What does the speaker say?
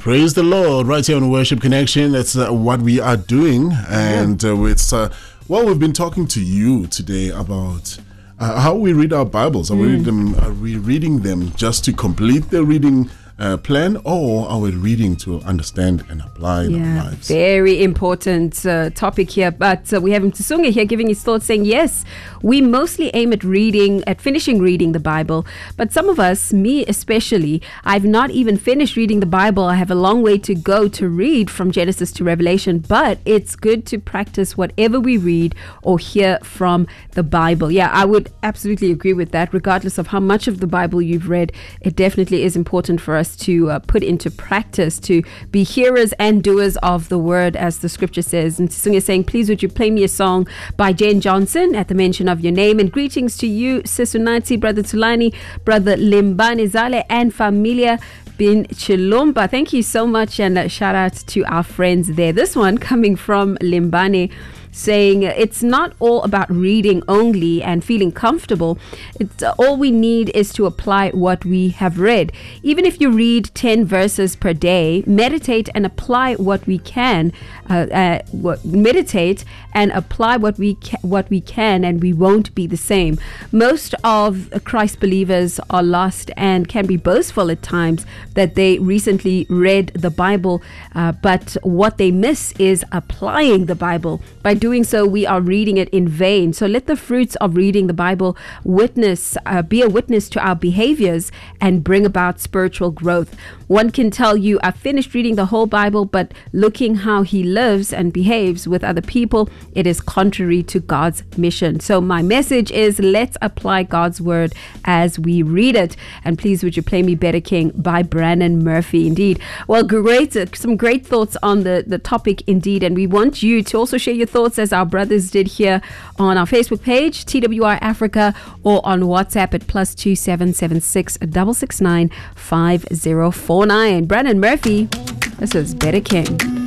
Praise the Lord. Right here on Worship Connection, that's what we are doing. And it's we've been talking to you today about how we read our Bibles. Are we reading them just to complete the reading plan, or are we reading to understand and apply in our lives? Very important topic here. But we have Mtisunga here giving his thoughts, saying, yes, we mostly aim at finishing reading the Bible. But some of us, me especially, I've not even finished reading the Bible. I have a long way to go to read from Genesis to Revelation. But it's good to practice whatever we read or hear from the Bible. Yeah, I would absolutely agree with that. Regardless of how much of the Bible you've read, it definitely is important for us to put into practice, to be hearers and doers of the word, as the scripture says. And Sunga is saying, please would you play me a song by Jane Johnson at the mention of your name. And greetings to you, Sisunati, Brother Tulani, Brother Limbani Zale, and Familia Bin Chilumba. Thank you so much, and shout out to our friends there. This one coming from Limbani, saying it's not all about reading only and feeling comfortable. It's all we need is to apply what we have read. Even if you read 10 verses per day, meditate and apply what we can. Meditate and apply what we can, and we won't be the same. Most of Christ believers are lost and can be boastful at times that they recently read the Bible, but what they miss is applying the Bible. By doing so, we are reading it in vain. So let the fruits of reading the Bible be a witness to our behaviors and bring about spiritual growth. One can tell you, I've finished reading the whole Bible, but looking how he lives and behaves with other people, it is contrary to God's mission. So my message is, let's apply God's word as we read it. And please would you play me Better King by Brandon Murphy. Indeed. Well, some great thoughts on the topic indeed. And we want you to also share your thoughts, as our brothers did here, on our Facebook page, TWR Africa, or on WhatsApp at +2776 669 5049. Brandon Murphy, this is Better King.